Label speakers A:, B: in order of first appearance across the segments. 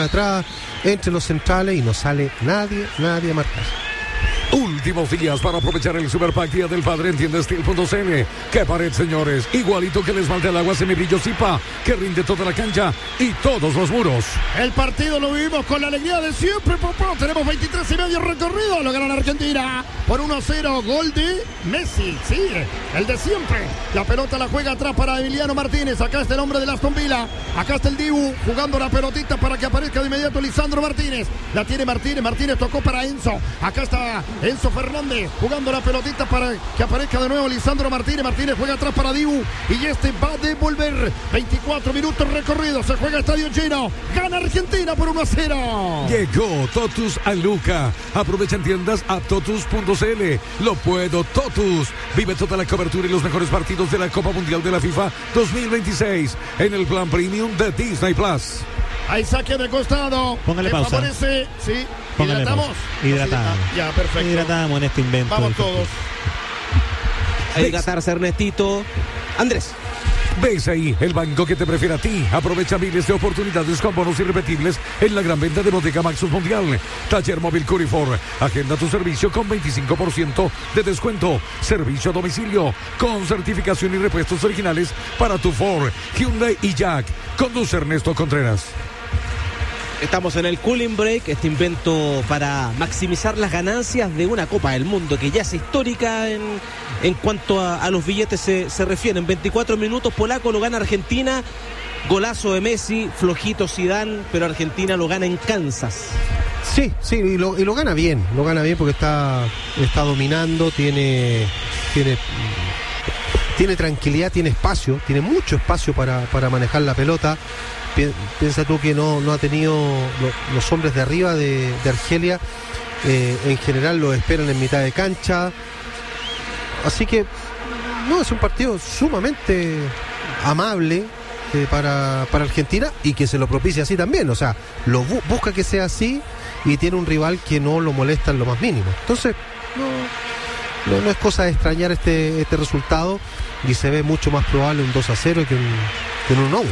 A: atrás, entre los centrales y no sale nadie a marcar.
B: Últimos días para aprovechar el Super Pack Día del Padre en tiendastil.cl. ¡Qué pared, señores! Igualito que el esmalte al agua semibrillo Zipa, que rinde toda la cancha y todos los muros.
C: El partido lo vivimos con la alegría de siempre, papá. Tenemos 23 y medio recorrido. Lo gana la Argentina por 1-0. Gol de Messi. Sí, el de siempre. La pelota la juega atrás para Emiliano Martínez. Acá está el hombre de Aston Villa. Acá está el Dibu jugando la pelotita para que aparezca de inmediato Lisandro Martínez. La tiene Martínez. Martínez tocó para Enzo. Acá está Enzo Fernández jugando la pelotita para que aparezca de nuevo Lisandro Martínez. Martínez juega atrás para Dibu y este va a devolver. 24 minutos recorridos. Se juega estadio lleno. Gana Argentina por 1-0.
B: Llegó Totus a Luca. Aprovecha en tiendas a totus.cl. Lo puedo Totus. Vive toda la cobertura y los mejores partidos de la Copa Mundial de la FIFA 2026 en el plan premium de Disney Plus.
C: Hay saque de costado.
D: Póngale pausa.
C: Favorece, sí.
D: Póngale
C: ¿Hidratamos?
D: pausa. Hidratamos.
C: Ya, perfecto.
D: Hidratamos en este invento.
C: Vamos todos.
E: A hidratarse, Ernestito. Andrés.
B: Ves ahí el banco que te prefiere a ti. Aprovecha miles de oportunidades con bonos irrepetibles en la gran venta de Bodega Maxus Mundial. Taller móvil Curifor. Agenda tu servicio con 25% de descuento. Servicio a domicilio con certificación y repuestos originales para tu Ford, Hyundai y Jack. Conduce Ernesto Contreras.
E: Estamos en el Cooling Break, este invento para maximizar las ganancias de una Copa del Mundo que ya es histórica en cuanto a los billetes se refieren. 24 minutos, polaco lo gana Argentina, golazo de Messi, flojito Zidane, pero Argentina lo gana en Kansas.
A: Sí, y lo gana bien porque está dominando, tiene tranquilidad, tiene espacio, tiene mucho espacio para manejar la pelota. Piensa tú que no ha tenido los hombres de arriba de Argelia, en general lo esperan en mitad de cancha, así que no, es un partido sumamente amable para Argentina y que se lo propicia así también, o sea, busca que sea así y tiene un rival que no lo molesta en lo más mínimo, entonces no es cosa de extrañar este resultado y se ve mucho más probable un 2-0 que un 1-1.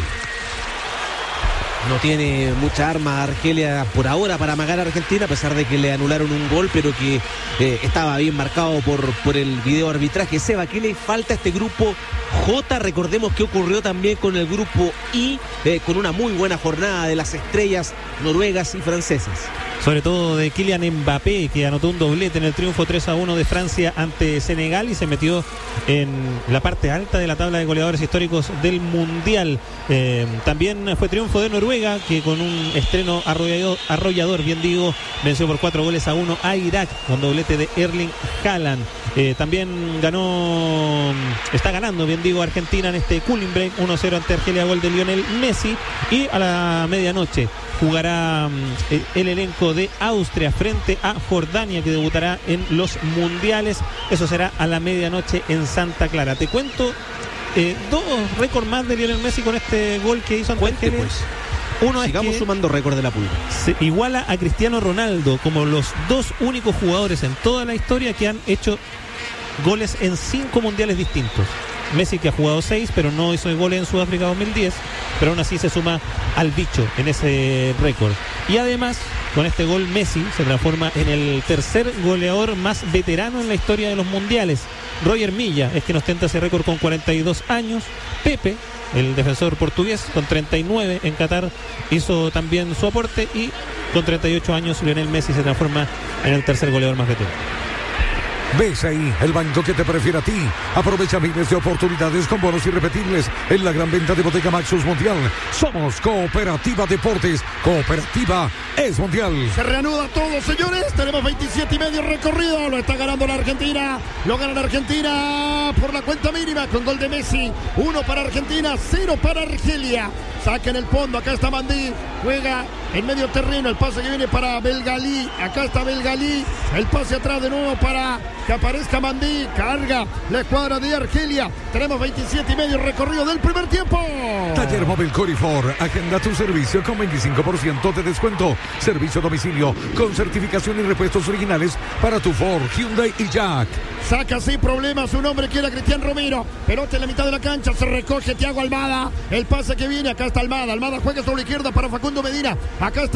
E: No tiene mucha arma Argelia por ahora para amagar a Argentina, a pesar de que le anularon un gol, pero que estaba bien marcado por el video arbitraje. Seba, ¿qué le falta a este grupo J? Recordemos que ocurrió también con el grupo I, con una muy buena jornada de las estrellas noruegas y francesas.
D: Sobre todo de Kylian Mbappé, que anotó un doblete en el triunfo 3-1 de Francia ante Senegal y se metió en la parte alta de la tabla de goleadores históricos del Mundial. También fue triunfo de Noruega, que con un estreno arrollador, bien digo, venció por 4-1 a Irak, con doblete de Erling Haaland. También está ganando, bien digo, Argentina en este cooling break, 1-0 ante Argelia, gol de Lionel Messi. Y a la medianoche jugará el elenco de Austria frente a Jordania, que debutará en los mundiales. Eso será a la medianoche en Santa Clara. Te cuento dos récords más de Lionel Messi con este gol que hizo ante Argelia.
E: Pues.
D: Uno
E: sigamos
D: es que
E: sumando récord de la Pulga.
D: se iguala a Cristiano Ronaldo como los dos únicos jugadores en toda la historia que han hecho goles en 5 mundiales distintos. Messi, que ha jugado 6, pero no hizo goles en Sudáfrica 2010, pero aún así se suma al bicho en ese récord. Y además, con este gol, Messi se transforma en el tercer goleador más veterano en la historia de los mundiales. Roger Milla es quien ostenta ese récord con 42 años. Pepe, el defensor portugués, con 39 en Qatar, hizo también su aporte, y con 38 años Lionel Messi se transforma en el tercer goleador más veterano.
B: Ves ahí el banco que te prefiere a ti. Aprovecha miles de oportunidades con bonos irrepetibles en la gran venta de Bodega Maxus Mundial. Somos Cooperativa Deportes. Cooperativa es mundial.
C: Se reanuda todo, señores. Tenemos 27 y medio recorrido. Lo está ganando la Argentina. Lo gana la Argentina por la cuenta mínima con gol de Messi. 1 para Argentina, 0 para Argelia. Saca en el fondo. Acá está Mandí. Juega en medio terreno. El pase que viene para Belgalí. Acá está Belgalí. El pase atrás de nuevo para que aparezca Mandí. Carga la escuadra de Argelia. Tenemos 27 y medio recorrido del primer tiempo.
B: Taller móvil Corifor. Agenda tu servicio con 25% de descuento. Servicio a domicilio con certificación y repuestos originales para tu Ford, Hyundai y Jack.
C: Saca sin problemas. Un hombre quiere a Cristian Romero. Pelota en la mitad de la cancha. Se recoge Thiago Almada. El pase que viene. Acá está Almada. Almada juega sobre la izquierda para Facundo Medina. Acá está